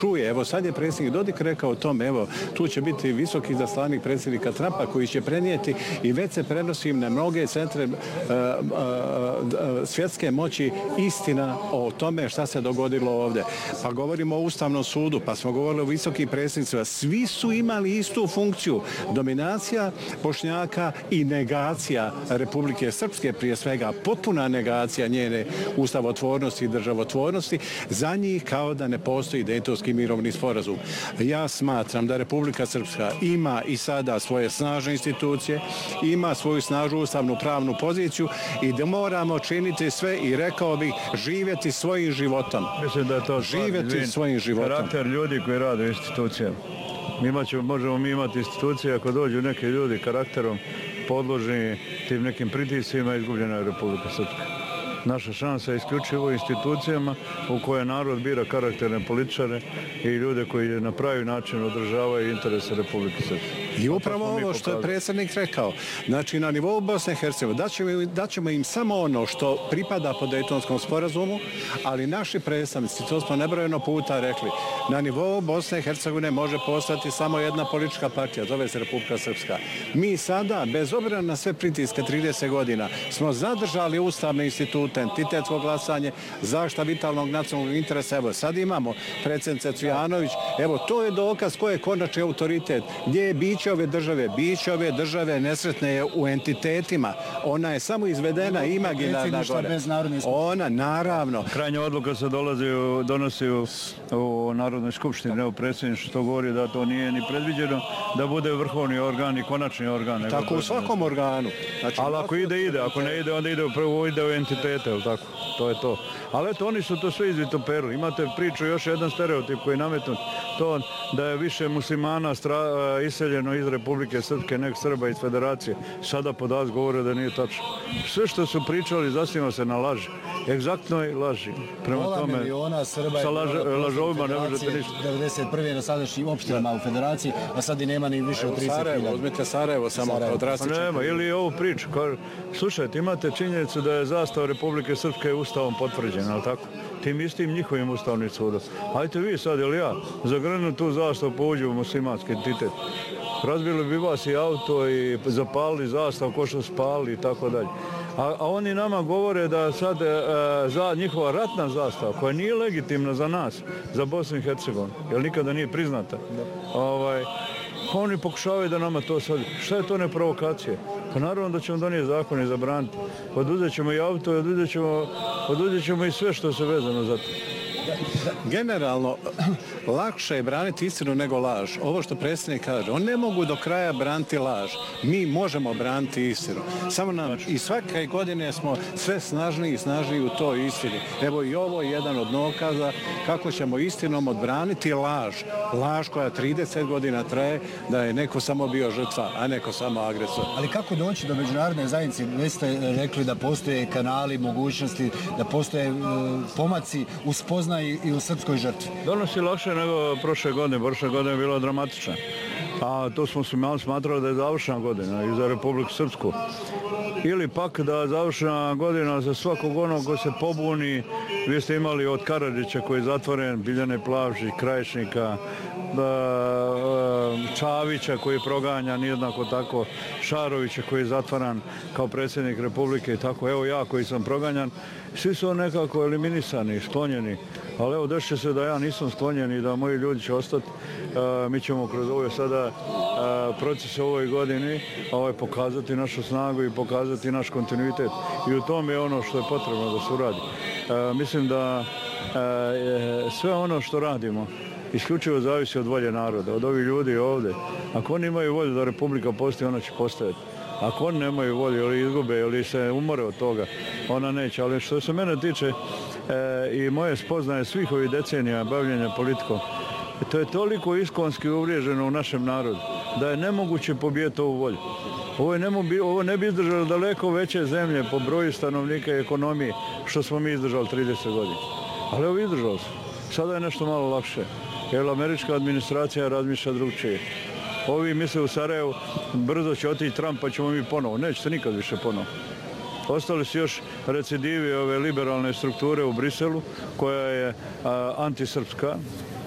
čuje. Evo sad je predsjednik Dodik rekao o tome, evo tu će biti visoki izaslanik predsjednika Trumpa koji će prenijeti i već se prenosi na mnoge centre svjetske moći istina o tome šta se dogodilo ovdje. Pa govorimo o Ustavnom sudu, pa smo govorili o visokim predsjednicima. Svi su imali istu funkciju. Dominacija Bošnjaka i negacija Republike Srpske, prije svega potpuna negacija njene ustavotvornosti i državotvornosti, za njih kao da ne postoji Dejtonski mirovni sporazum. Ja smatram da Republika Srpska ima i sada svoje snažne institucije, ima svoju snažnu ustavnu pravnu poziciju i da moramo činiti sve i rekao bih živjeti svojim životom. Mislim da je to živjeti svojim životom. Karakter ljudi koji rade u institucijama. Možemo mi imati institucije ako dođu neki ljudi karakterom podloženi tim nekim pritiscima, izgubljena je Republika Srpska. Naša šansa je isključivo u institucijama u koje narod bira karakterne političare i ljude koji na pravi način održavaju interese Republike Srpske. I upravo ovo što je predsjednik rekao, znači na nivou Bosne i Hercegovine daćemo im samo ono što pripada po Dejtonskom sporazumu, ali naši predstavnici, to smo nebrojeno puta rekli, na nivou Bosne i Hercegovine može postati samo jedna politička partija, zove se Republika Srpska. Mi sada, bez obzira na sve pritiske 30 godina, smo zadržali ustavne institute, entitetsko glasanje, zaštita vitalnog nacionalnog interesa. Evo, sad imamo predsjednice Cvijanović. Evo, to je dokaz ko je konačni autoritet. Gdje je biće ove države? Biće ove države nesretne je u entitetima. Ona je samo izvedena imaginarna gore. Ona, naravno. Krajnja odluka se donosi u Narodnoj skupštini, ne u predsjedništvu, što govori da to nije ni predviđeno da bude vrhovni organ i konačni organ. Tako u svakom organu. Znači, ali ako ide, ako ne ide, onda ide u entitete. Tako, to je to. Ali eto, oni su to sve izvitoperili. Imate priču, još jedan stereotip koji je nametnut, to da je više muslimana iseljeno iz Republike Srpske nego Srba iz Federacije. Sada podaci govore da nije tačno. Sve što su pričali zasniva se na laži. Egzaktnoj laži. Prema tome, sa lažovima ne možete ništa. 91. na sadašnjim opštinama u Federaciji, a sad i nema ni više od 30.000. Uzmite Sarajevo samo kao drastično. Nema, ili ovu priču. Slušajte, imate činjenicu da je zastava Republike Srpske ustavom potvrđena, ali tako? Tim istim njihovim ustavnim sudom. Hajte vi sad, ili ja, zagrnu tu zastavu pa uđu u muslimanski entitet. Razbili bi vas i auto i zapalili zastav ko što spali i tako dalje. A oni nama govore da sad njihova ratna zastava, koja nije legitimna za nas, za Bosnu i Hercegovinu, jer nikada nije priznata, oni pokušavaju da nama to sad... Šta je to ne provokacije? Pa naravno da ćemo donijeti zakon i zabraniti. Oduzet ćemo i auto i oduzet ćemo i sve što se vezano za to. Generalno, lakše je braniti istinu nego laž. Ovo što predsjednik kaže, on ne mogu do kraja braniti laž. Mi možemo braniti istinu. Samo nam i svake godine smo sve snažniji i snažniji u toj istini. Evo i ovo je jedan od dokaza kako ćemo istinom odbraniti laž. Laž koja 30 godina traje da je neko samo bio žrtva, a neko samo agresor. Ali kako doći do međunarodne zajednice? Vi ste rekli da postoje kanali, mogućnosti, da postoje pomaci u spoznaju i u srpskoj žrtvi. Donosi lakše nego prošle godine. Prošle godine je bila dramatična. A to smo smatrali da je završena godina i za Republiku Srpsku. Ili pak da je završena godina za svakog onog ko se pobuni. Vi ste imali od Karadžića koji je zatvoren, Biljane Plavšić, Krajišnika, Čavića koji je proganjan, jednako tako Šarovića koji je zatvaran kao predsjednik Republike i tako. Evo ja koji sam proganjan. Svi su nekako eliminisani, sklonjeni. Ali evo, deši se da ja nisam sklonjen i da moji ljudi će ostati. Mi ćemo kroz ovo sada proces u ovoj godini pokazati našu snagu i pokazati naš kontinuitet. I u tom je ono što je potrebno da se uradi. Mislim da sve ono što radimo isključivo zavisi od volje naroda, od ovih ljudi ovdje. Ako oni imaju volju da Republika postoji, ona će postojati. Ako oni nemaju volju ili izgube ili se umore od toga, ona neće. Ali što se mene tiče i moje spoznaje svih ovih decenija bavljenja politikom, to je toliko iskonski uvriježeno u našem narodu da je nemoguće pobijeti ovu volju. Ovo ne bi izdržalo daleko veće zemlje po broju stanovnika i ekonomije što smo mi izdržali 30 godina. Ali ovo izdržalo se. Sada je nešto malo lakše. Jer američka administracija razmišlja drugčije. Ovi misle u Sarajevu, brzo će otići Trump pa ćemo mi ponovo. Neće se nikad više ponovo. Ostali su još recidivi ove liberalne strukture u Briselu koja je antisrpska